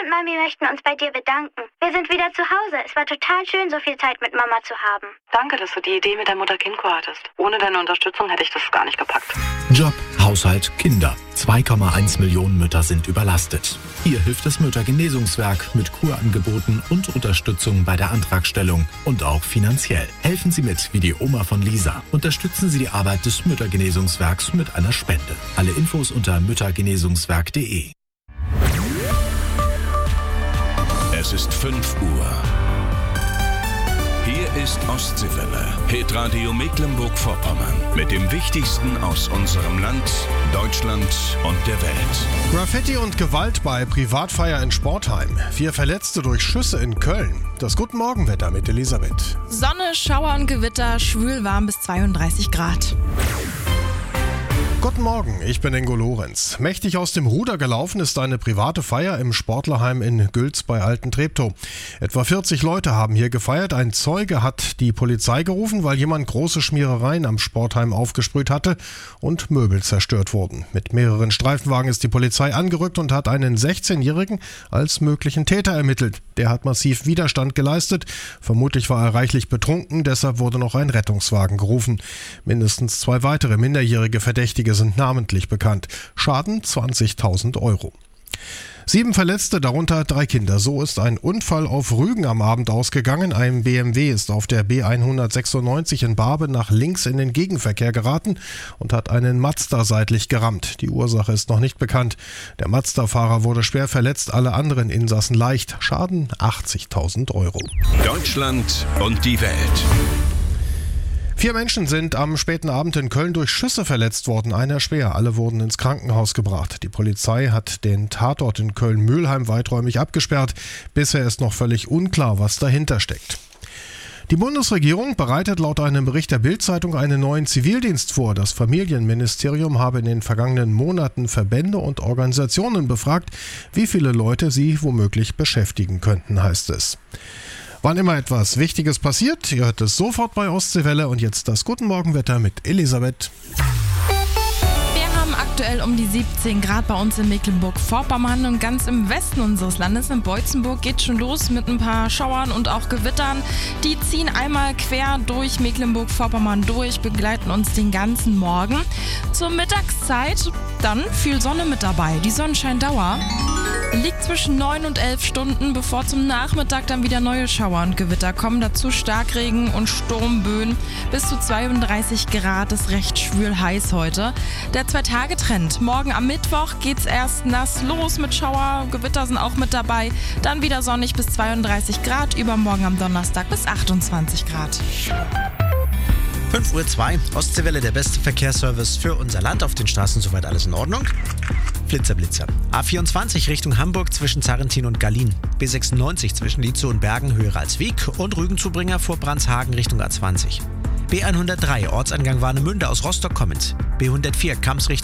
und Mami möchten uns bei dir bedanken. Wir sind wieder zu Hause. Es war total schön, so viel Zeit mit Mama zu haben. Danke, dass du die Idee mit der Mutter-Kind-Kur hattest. Ohne deine Unterstützung hätte ich das gar nicht gepackt. Job, Haushalt, Kinder. 2,1 Millionen Mütter sind überlastet. Hier hilft das Müttergenesungswerk mit Kurangeboten und Unterstützung bei der Antragstellung und auch finanziell. Helfen Sie mit, wie die Oma von Lisa. Unterstützen Sie die Arbeit des Müttergenesungswerks mit einer Spende. Alle Infos unter müttergenesungswerk.de. Es ist 5 Uhr. Hier ist Ostseewelle, Hitradio Mecklenburg-Vorpommern. Mit dem Wichtigsten aus unserem Land, Deutschland und der Welt. Graffiti und Gewalt bei Privatfeier in Sportheim. 4 Verletzte durch Schüsse in Köln. Das Guten Morgenwetter mit Elisabeth. Sonne, Schauer und Gewitter, schwül warm bis 32 Grad. Guten Morgen, ich bin Ingo Lorenz. Mächtig aus dem Ruder gelaufen ist eine private Feier im Sportlerheim in Gülz bei Alten-Treptow. Etwa 40 Leute haben hier gefeiert. Ein Zeuge hat die Polizei gerufen, weil jemand große Schmierereien am Sportheim aufgesprüht hatte und Möbel zerstört wurden. Mit mehreren Streifenwagen ist die Polizei angerückt und hat einen 16-Jährigen als möglichen Täter ermittelt. Der hat massiv Widerstand geleistet. Vermutlich war er reichlich betrunken, deshalb wurde noch ein Rettungswagen gerufen. Mindestens 2 weitere minderjährige Verdächtige sind namentlich bekannt. Schaden 20.000 Euro. 7 Verletzte, darunter 3 Kinder. So ist ein Unfall auf Rügen am Abend ausgegangen. Ein BMW ist auf der B196 in Barbe nach links in den Gegenverkehr geraten und hat einen Mazda seitlich gerammt. Die Ursache ist noch nicht bekannt. Der Mazda-Fahrer wurde schwer verletzt, alle anderen Insassen leicht. Schaden 80.000 Euro. Deutschland und die Welt. 4 Menschen sind am späten Abend in Köln durch Schüsse verletzt worden, einer schwer. Alle wurden ins Krankenhaus gebracht. Die Polizei hat den Tatort in Köln-Mühlheim weiträumig abgesperrt. Bisher ist noch völlig unklar, was dahinter steckt. Die Bundesregierung bereitet laut einem Bericht der Bild-Zeitung einen neuen Zivildienst vor. Das Familienministerium habe in den vergangenen Monaten Verbände und Organisationen befragt, wie viele Leute sie womöglich beschäftigen könnten, heißt es. Wann immer etwas Wichtiges passiert, ihr hört es sofort bei Ostseewelle und jetzt das Guten Morgenwetter mit Elisabeth. Wir haben aktuell um die 17 Grad bei uns in Mecklenburg-Vorpommern und ganz im Westen unseres Landes, in Beutzenburg, geht schon los mit ein paar Schauern und auch Gewittern. Die ziehen einmal quer durch Mecklenburg-Vorpommern durch, begleiten uns den ganzen Morgen. Zur Mittagszeit dann viel Sonne mit dabei. Die Sonnenscheindauer liegt zwischen 9 und 11 Stunden, bevor zum Nachmittag dann wieder neue Schauer und Gewitter kommen. Dazu Starkregen und Sturmböen. Bis zu 32 Grad, ist recht schwül heiß heute. Der 2-Tage-Trend. Morgen am Mittwoch geht's erst nass los mit Schauer. Gewitter sind auch mit dabei. Dann wieder sonnig bis 32 Grad. Übermorgen am Donnerstag bis 28 Grad. 5:02 Uhr, Ostseewelle, der beste Verkehrsservice für unser Land. Auf den Straßen soweit alles in Ordnung. Blitzer. A24 Richtung Hamburg zwischen Zarrentin und Gallien. B96 zwischen Lietzow und Bergen höher als Wiek und Rügenzubringer vor Brandshagen Richtung A20. B103 Ortsangang Warnemünde aus Rostock kommend. B104 Kamps Richtung